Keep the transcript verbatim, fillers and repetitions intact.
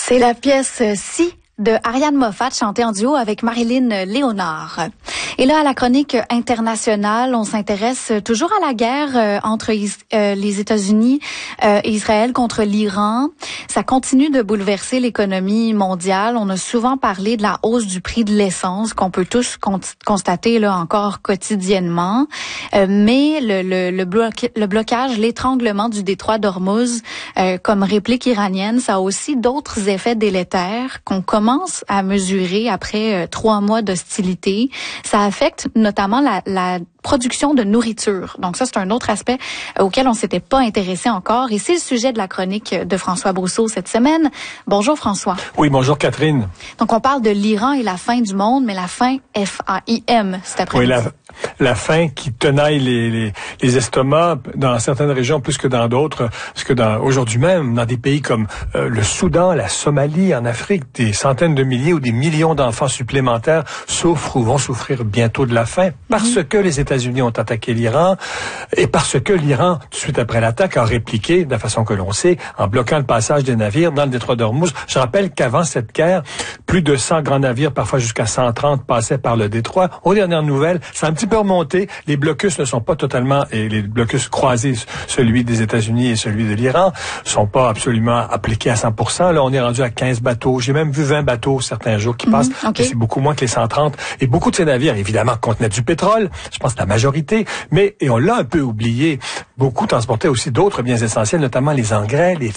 C'est la pièce « Si » de Ariane Moffat, chantée en duo avec Marilyn Léonard. Et là, à la chronique internationale, on s'intéresse toujours à la guerre euh, entre is- euh, les États-Unis euh, et Israël contre l'Iran. Ça continue de bouleverser l'économie mondiale. On a souvent parlé de la hausse du prix de l'essence qu'on peut tous con- constater là encore quotidiennement. Euh, mais le, le, le, bloc- le blocage, l'étranglement du détroit d'Ormuz euh, comme réplique iranienne, ça a aussi d'autres effets délétères qu'on commence à mesurer après euh, trois mois d'hostilité. Ça affecte notamment la, la production de nourriture. Donc ça, c'est un autre aspect euh, auquel on s'était pas intéressé encore. Et c'est le sujet de la chronique de François Brousseau cette semaine. Bonjour François. Oui, bonjour Catherine. Donc on parle de l'Iran et la fin du monde, mais la fin F A I M cet après-midi. Oui, la, la faim qui tenaille les, les, les estomacs dans certaines régions plus que dans d'autres. Parce que dans, aujourd'hui même, dans des pays comme euh, le Soudan, la Somalie, en Afrique, des centaines de milliers ou des millions d'enfants supplémentaires souffrent ou vont souffrir bientôt de la faim parce mmh. que les États-Unis ont attaqué l'Iran et parce que l'Iran, tout de suite après l'attaque, a répliqué, de la façon que l'on sait, en bloquant le passage des navires dans le détroit d'Ormuz. Je rappelle qu'avant cette guerre, plus de cent grands navires, parfois jusqu'à cent trente, passaient par le détroit. Aux dernières nouvelles, ça a un petit peu remonté. Les blocus ne sont pas totalement, et les blocus croisés, celui des États-Unis et celui de l'Iran, sont pas absolument appliqués à cent pour cent. Là, on est rendu à quinze bateaux. J'ai même vu vingt bateaux certains jours qui mmh, passent. Okay. C'est beaucoup moins que les cent trente. Et beaucoup de ces navires, évidemment, contenaient du pétrole. Je pense que la majorité. Mais, et on l'a un peu oublié, beaucoup transportaient aussi d'autres biens essentiels, notamment les engrais, les